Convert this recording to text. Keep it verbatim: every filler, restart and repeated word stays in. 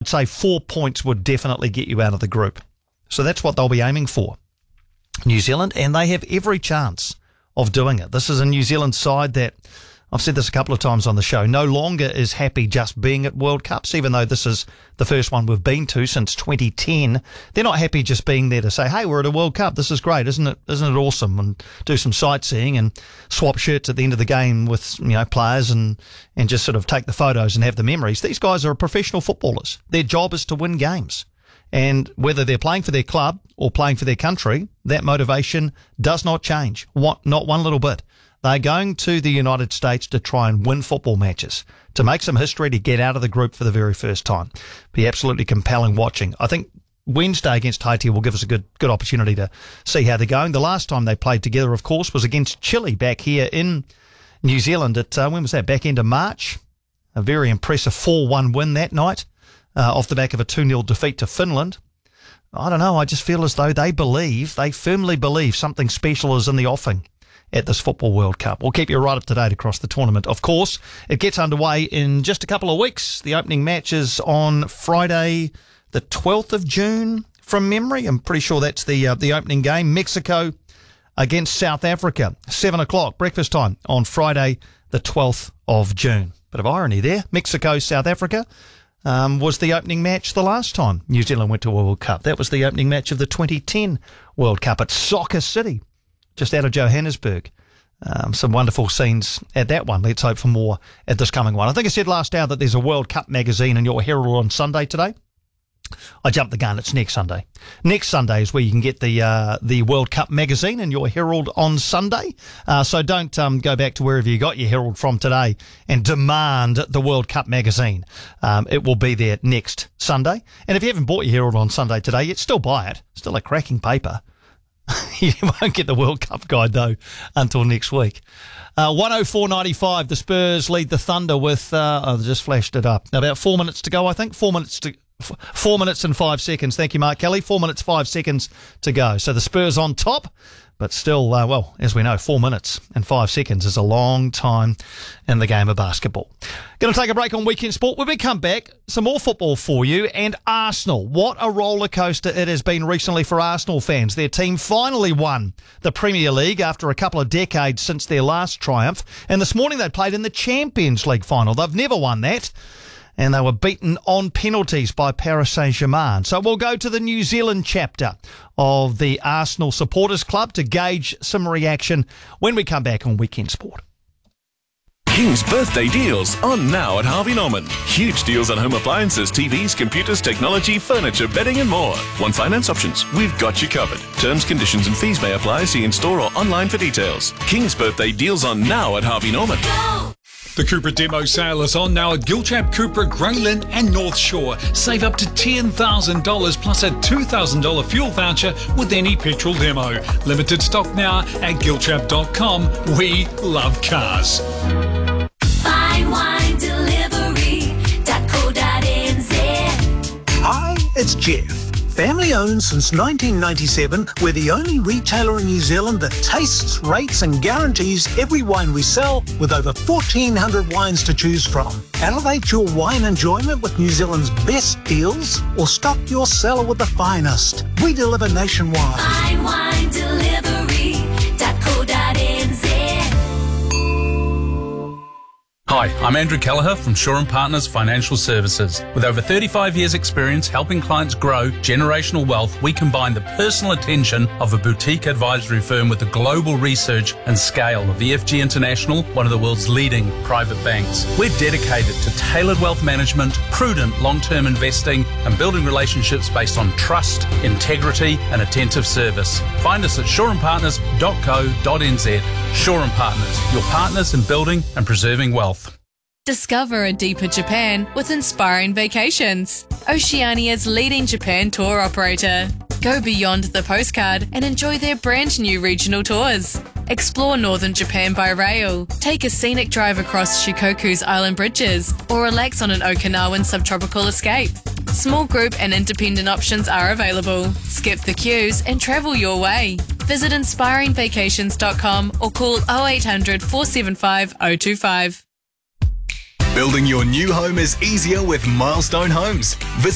would say four points would definitely get you out of the group. So that's what they'll be aiming for, New Zealand, and they have every chance of doing it. This is a New Zealand side that, I've said this a couple of times on the show, no longer is happy just being at World Cups, even though this is the first one we've been to since twenty ten. They're not happy just being there to say, hey, we're at a World Cup. This is great. Isn't it? Isn't it awesome? And do some sightseeing and swap shirts at the end of the game with, you know, players and, and just sort of take the photos and have the memories. These guys are professional footballers. Their job is to win games. And whether they're playing for their club or playing for their country, that motivation does not change. What, not one little bit. They're going to the United States to try and win football matches, to make some history, to get out of the group for the very first time. Be absolutely compelling watching. I think Wednesday against Haiti will give us a good good opportunity to see how they're going. The last time they played together, of course, was against Chile back here in New Zealand at, uh, when was that, back end of March? A very impressive four one win that night uh, off the back of a two nil defeat to Finland. I don't know, I just feel as though they believe, they firmly believe something special is in the offing at this Football World Cup. We'll keep you right up to date across the tournament. Of course, it gets underway in just a couple of weeks. The opening match is on Friday, the twelfth of June, from memory. I'm pretty sure that's the uh, the opening game. Mexico against South Africa, seven o'clock, breakfast time on Friday, the twelfth of June. Bit of irony there. Mexico, South Africa um, was the opening match the last time New Zealand went to a World Cup. That was the opening match of the twenty ten World Cup at Soccer City, just out of Johannesburg. Um, some wonderful scenes at that one. Let's hope for more at this coming one. I think I said last hour that there's a World Cup magazine in your Herald on Sunday today. I jumped the gun. It's next Sunday. Next Sunday is where you can get the uh, the World Cup magazine in your Herald on Sunday. Uh, so don't um, go back to wherever you got your Herald from today and demand the World Cup magazine. Um, it will be there next Sunday. And if you haven't bought your Herald on Sunday today yet, still buy it. Still a cracking paper. You won't get the World Cup guide, though, until next week. Uh, one oh four ninety-five, the Spurs lead the Thunder with, uh, I've just flashed it up, about four minutes to go, I think. Four minutes to f- Four minutes and five seconds. Thank you, Mark Kelly. Four minutes, five seconds to go. So the Spurs on top, but still, uh, well, as we know, four minutes and five seconds is a long time in the game of basketball. Going to take a break on Weekend Sport. When we come back, some more football for you, and Arsenal. What a roller coaster it has been recently for Arsenal fans. Their team finally won the Premier League after a couple of decades since their last triumph, and this morning they played in the Champions League final. They've never won that, and they were beaten on penalties by Paris Saint-Germain. So we'll go to the New Zealand chapter of the Arsenal Supporters Club to gauge some reaction when we come back on Weekend Sport. King's birthday deals on now at Harvey Norman. Huge deals on home appliances, T Vs, computers, technology, furniture, bedding and more. Want finance options? We've got you covered. Terms, conditions and fees may apply. See in store or online for details. King's birthday deals on now at Harvey Norman. Go! The Cupra demo sale is on now at Gilchap, Cupra, Graylin and North Shore. Save up to ten thousand dollars plus a two thousand dollars fuel voucher with any petrol demo. Limited stock now at gilchap dot com. We love cars. Fine Wine Delivery dot co dot n z. Hi, it's Jeff. Family owned since nineteen ninety-seven, we're the only retailer in New Zealand that tastes, rates and guarantees every wine we sell with over fourteen hundred wines to choose from. Elevate your wine enjoyment with New Zealand's best deals or stock your cellar with the finest. We deliver nationwide. Fine Wine Delivery dot co dot n z. Hi, I'm Andrew Kelleher from Shaw and Partners Financial Services. With over thirty-five years experience helping clients grow generational wealth, we combine the personal attention of a boutique advisory firm with the global research and scale of E F G International, one of the world's leading private banks. We're dedicated to tailored wealth management, prudent long-term investing, and building relationships based on trust, integrity, and attentive service. Find us at shaw and partners dot co dot n z. Shaw and Partners, your partners in building and preserving wealth. Discover a deeper Japan with Inspiring Vacations, Oceania's leading Japan tour operator. Go beyond the postcard and enjoy their brand new regional tours. Explore northern Japan by rail, take a scenic drive across Shikoku's island bridges, or relax on an Okinawan subtropical escape. Small group and independent options are available. Skip the queues and travel your way. Visit inspiring vacations dot com or call oh eight hundred, four seven five, oh two five. Building your new home is easier with Milestone Homes. Visit